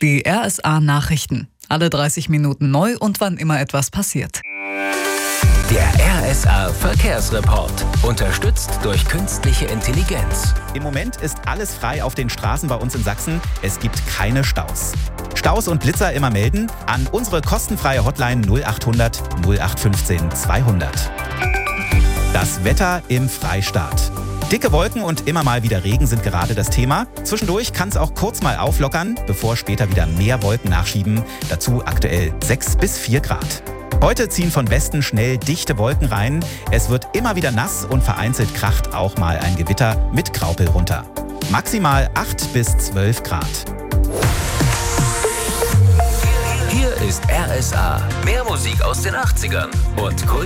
Die RSA-Nachrichten. Alle 30 Minuten neu und wann immer etwas passiert. Der RSA-Verkehrsreport. Unterstützt durch künstliche Intelligenz. Im Moment ist alles frei auf den Straßen bei uns in Sachsen. Es gibt keine Staus. Staus und Blitzer immer melden an unsere kostenfreie Hotline 0800 0815 200. Das Wetter im Freistaat. Dicke Wolken und immer mal wieder Regen sind gerade das Thema. Zwischendurch kann es auch kurz mal auflockern, bevor später wieder mehr Wolken nachschieben. Dazu aktuell 6 bis 4 Grad. Heute ziehen von Westen schnell dichte Wolken rein. Es wird immer wieder nass und vereinzelt kracht auch mal ein Gewitter mit Graupel runter. Maximal 8 bis 12 Grad. Hier ist RSA. Mehr Musik aus den 80ern und